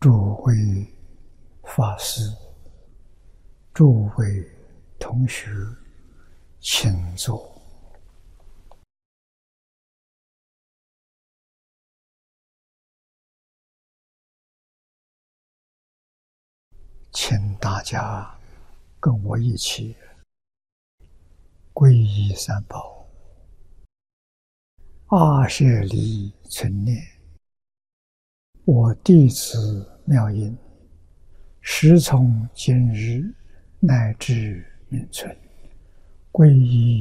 诸位法师、诸位同学，请坐。请大家跟我一起皈依三宝，阿舍离存念。我弟子妙音，时从今日乃至命存，皈依